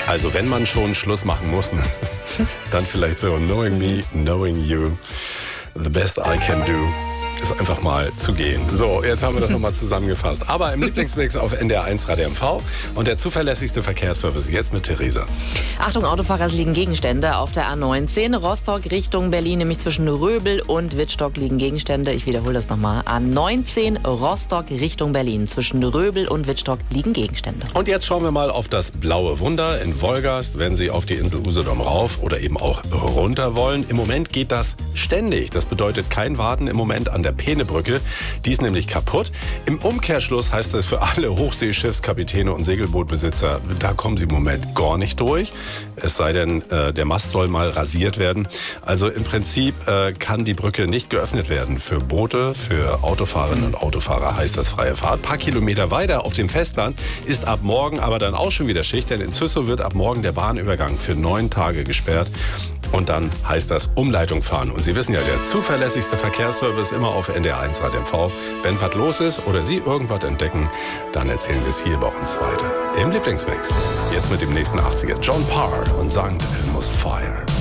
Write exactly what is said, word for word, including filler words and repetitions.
Also wenn man schon Schluss machen muss, dann vielleicht so knowing me, knowing you, the best I can do. Ist einfach mal zu gehen. So, jetzt haben wir das nochmal zusammengefasst. Aber im Lieblingsmix auf N D R eins Radio M V und der zuverlässigste Verkehrsservice jetzt mit Theresa. Achtung, Autofahrer, es liegen Gegenstände auf der A neunzehn. Rostock Richtung Berlin, nämlich zwischen Röbel und Wittstock liegen Gegenstände. Ich wiederhole das nochmal. A neunzehn Rostock Richtung Berlin. Zwischen Röbel und Wittstock liegen Gegenstände. Und jetzt schauen wir mal auf das blaue Wunder in Wolgast, wenn Sie auf die Insel Usedom rauf oder eben auch runter wollen. Im Moment geht das ständig. Das bedeutet kein Warten im Moment an der Peenebrücke. Die ist nämlich kaputt. Im Umkehrschluss heißt das für alle Hochseeschiffskapitäne und Segelbootbesitzer, da kommen sie im Moment gar nicht durch. Es sei denn, äh, der Mast soll mal rasiert werden. Also im Prinzip äh, kann die Brücke nicht geöffnet werden. Für Boote, für Autofahrerinnen und Autofahrer heißt das freie Fahrt. Ein paar Kilometer weiter auf dem Festland ist ab morgen aber dann auch schon wieder Schicht, denn in Züssow wird ab morgen der Bahnübergang für neun Tage gesperrt. Und dann heißt das Umleitung fahren. Und Sie wissen ja, der zuverlässigste Verkehrsservice immer auf N D R eins Radio M V. Wenn was los ist oder Sie irgendwas entdecken, dann erzählen wir es hier bei uns weiter. Im Lieblingsmix. Jetzt mit dem nächsten achtziger. John Parr und Sankt Elmo's Fire.